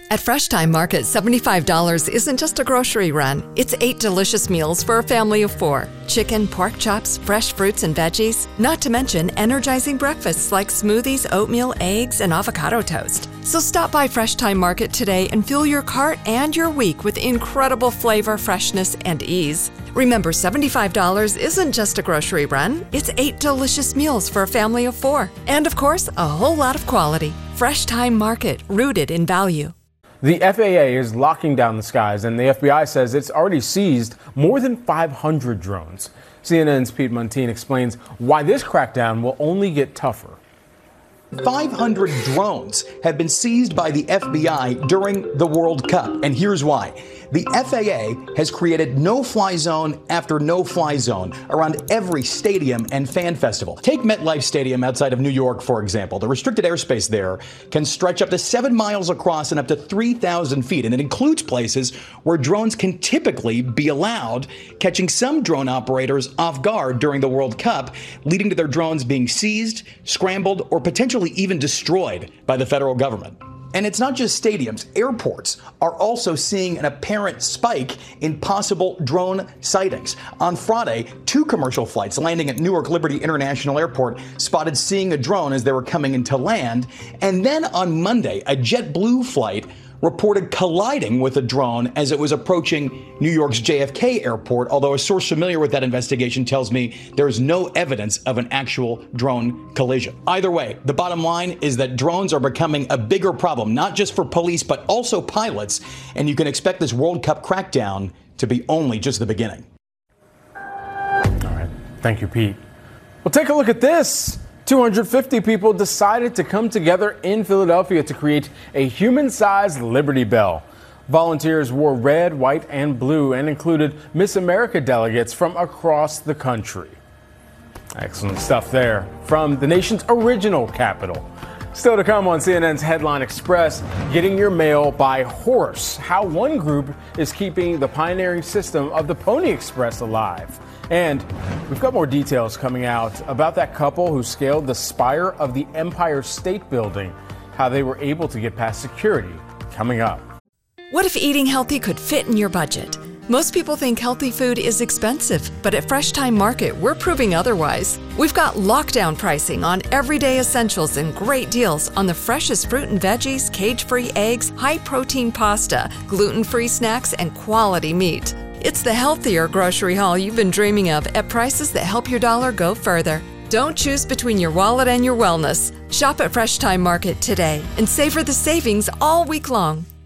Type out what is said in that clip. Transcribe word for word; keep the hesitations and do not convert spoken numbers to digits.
At Fresh Time Market, seventy-five dollars isn't just a grocery run. It's eight delicious meals for a family of four. Chicken, pork chops, fresh fruits and veggies. Not to mention energizing breakfasts like smoothies, oatmeal, eggs, and avocado toast. So stop by Fresh Time Market today and fill your cart and your week with incredible flavor, freshness, and ease. Remember, seventy-five dollars isn't just a grocery run. It's eight delicious meals for a family of four. And of course, a whole lot of quality. Fresh Time Market, rooted in value. The F A A is locking down the skies, and the F B I says it's already seized more than five hundred drones. C N N's Pete Muntean explains why this crackdown will only get tougher. five hundred drones have been seized by the F B I during the World Cup, and here's why. The F A A has created no-fly zone after no-fly zone around every stadium and fan festival. Take MetLife Stadium outside of New York, for example. The restricted airspace there can stretch up to seven miles across and up to three thousand feet, and it includes places where drones can typically be allowed, catching some drone operators off guard during the World Cup, leading to their drones being seized, scrambled, or potentially even destroyed by the federal government. And it's not just stadiums. Airports are also seeing an apparent spike in possible drone sightings. On Friday, two commercial flights landing at Newark Liberty International Airport spotted seeing a drone as they were coming into land. And then on Monday, a JetBlue flight reported colliding with a drone as it was approaching New York's J F K airport, although a source familiar with that investigation tells me there is no evidence of an actual drone collision. Either way, the bottom line is that drones are becoming a bigger problem, not just for police, but also pilots, and you can expect this World Cup crackdown to be only just the beginning. All right. Thank you, Pete. Well, take a look at this. two hundred fifty people decided to come together in Philadelphia to create a human-sized Liberty Bell. Volunteers wore red, white, and blue and included Miss America delegates from across the country. Excellent stuff there from the nation's original capital. Still to come on C N N's Headline Express, getting your mail by horse, how one group is keeping the pioneering system of the Pony Express alive. And we've got more details coming out about that couple who scaled the spire of the Empire State Building, how they were able to get past security, coming up. What if eating healthy could fit in your budget? Most people think healthy food is expensive, but at Fresh Time Market, we're proving otherwise. We've got lockdown pricing on everyday essentials and great deals on the freshest fruit and veggies, cage-free eggs, high-protein pasta, gluten-free snacks, and quality meat. It's the healthier grocery haul you've been dreaming of at prices that help your dollar go further. Don't choose between your wallet and your wellness. Shop at Fresh Time Market today and savor the savings all week long.